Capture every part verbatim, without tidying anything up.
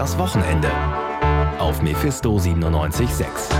übers Wochenende auf Mephisto siebenundneunzig Komma sechs.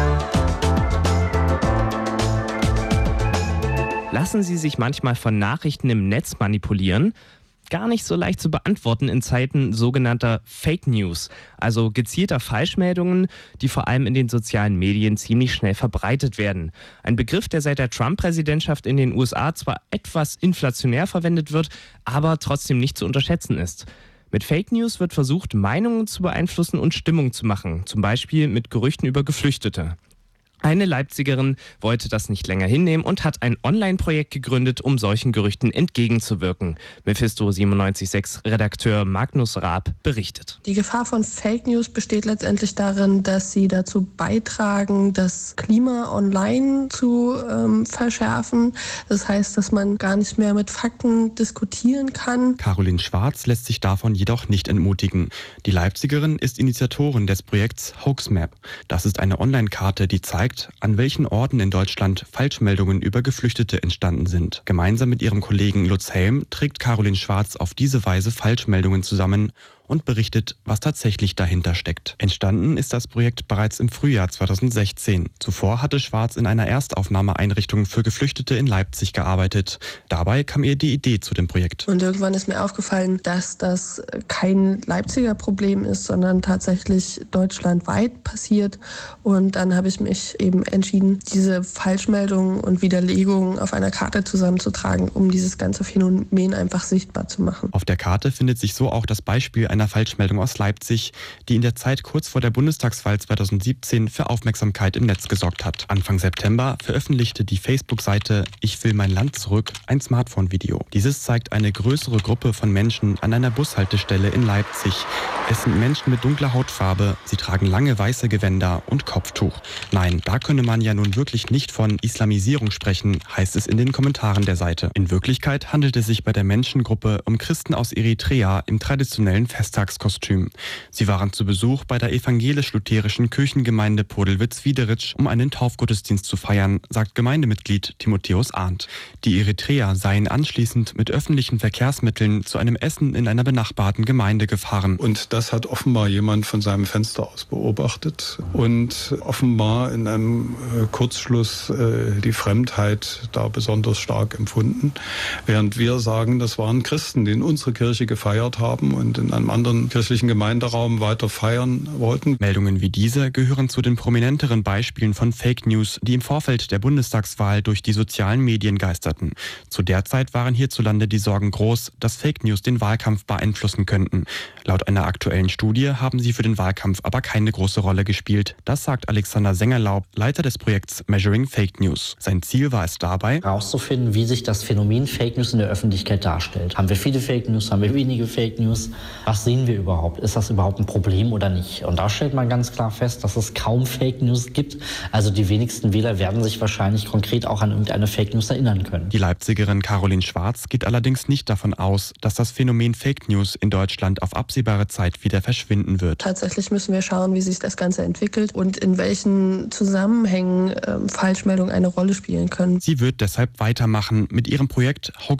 Lassen Sie sich manchmal von Nachrichten im Netz manipulieren? Gar nicht so leicht zu beantworten in Zeiten sogenannter Fake News, also gezielter Falschmeldungen, die vor allem in den sozialen Medien ziemlich schnell verbreitet werden. Ein Begriff, der seit der Trump-Präsidentschaft in den U S A zwar etwas inflationär verwendet wird, aber trotzdem nicht zu unterschätzen ist. Mit Fake News wird versucht, Meinungen zu beeinflussen und Stimmung zu machen, zum Beispiel mit Gerüchten über Geflüchtete. Eine Leipzigerin wollte das nicht länger hinnehmen und hat ein Online-Projekt gegründet, um solchen Gerüchten entgegenzuwirken. Mephisto siebenundneunzig Komma sechs Redakteur Magnus Raab berichtet. Die Gefahr von Fake News besteht letztendlich darin, dass sie dazu beitragen, das Klima online zu ähm, verschärfen. Das heißt, dass man gar nicht mehr mit Fakten diskutieren kann. Caroline Schwarz lässt sich davon jedoch nicht entmutigen. Die Leipzigerin ist Initiatorin des Projekts Hoaxmap. Das ist eine Online-Karte, die zeigt, an welchen Orten in Deutschland Falschmeldungen über Geflüchtete entstanden sind. Gemeinsam mit ihrem Kollegen Lutz Helm trägt Caroline Schwarz auf diese Weise Falschmeldungen zusammen und berichtet, was tatsächlich dahinter steckt. Entstanden ist das Projekt bereits im Frühjahr zweitausendsechzehn. Zuvor hatte Schwarz in einer Erstaufnahmeeinrichtung für Geflüchtete in Leipzig gearbeitet. Dabei kam ihr die Idee zu dem Projekt. Und irgendwann ist mir aufgefallen, dass das kein Leipziger Problem ist, sondern tatsächlich deutschlandweit passiert. Und dann habe ich mich eben entschieden, diese Falschmeldungen und Widerlegungen auf einer Karte zusammenzutragen, um dieses ganze Phänomen einfach sichtbar zu machen. Auf der Karte findet sich so auch das Beispiel einer Falschmeldung aus Leipzig, die in der Zeit kurz vor der Bundestagswahl zweitausendsiebzehn für Aufmerksamkeit im Netz gesorgt hat. Anfang September veröffentlichte die Facebook-Seite Ich will mein Land zurück ein Smartphone-Video. Dieses zeigt eine größere Gruppe von Menschen an einer Bushaltestelle in Leipzig. Es sind Menschen mit dunkler Hautfarbe, sie tragen lange weiße Gewänder und Kopftuch. Nein, da könne man ja nun wirklich nicht von Islamisierung sprechen, heißt es in den Kommentaren der Seite. In Wirklichkeit handelt es sich bei der Menschengruppe um Christen aus Eritrea im traditionellen Festtagskostüm. Sie waren zu Besuch bei der evangelisch-lutherischen Kirchengemeinde Podelwitz-Wiederitsch, um einen Taufgottesdienst zu feiern, sagt Gemeindemitglied Timotheus Arndt. Die Eritreer seien anschließend mit öffentlichen Verkehrsmitteln zu einem Essen in einer benachbarten Gemeinde gefahren. Und das hat offenbar jemand von seinem Fenster aus beobachtet und offenbar in einem Kurzschluss äh, die Fremdheit da besonders stark empfunden, während wir sagen, das waren Christen, die in unsere Kirche gefeiert haben und in einem anderen kirchlichen Gemeinderaum weiter feiern wollten. Meldungen wie diese gehören zu den prominenteren Beispielen von Fake News, die im Vorfeld der Bundestagswahl durch die sozialen Medien geisterten. Zu der Zeit waren hierzulande die Sorgen groß, dass Fake News den Wahlkampf beeinflussen könnten. Laut einer aktuellen Studie haben sie für den Wahlkampf aber keine große Rolle gespielt. Das sagt Alexander Sengerlaub, Leiter des Projekts Measuring Fake News. Sein Ziel war es dabei, herauszufinden, wie sich das Phänomen Fake News in der Öffentlichkeit darstellt. Haben wir viele Fake News, haben wir wenige Fake News? Was sehen wir überhaupt? Ist das überhaupt ein Problem oder nicht? Und da stellt man ganz klar fest, dass es kaum Fake News gibt. Also die wenigsten Wähler werden sich wahrscheinlich konkret auch an irgendeine Fake News erinnern können. Die Leipzigerin Caroline Schwarz geht allerdings nicht davon aus, dass das Phänomen Fake News in Deutschland auf absehbare Zeit wieder verschwinden wird. Tatsächlich müssen wir schauen, wie sich das Ganze entwickelt und in welchen Zusammenhängen ähm, Falschmeldungen eine Rolle spielen können. Sie wird deshalb weitermachen mit ihrem Projekt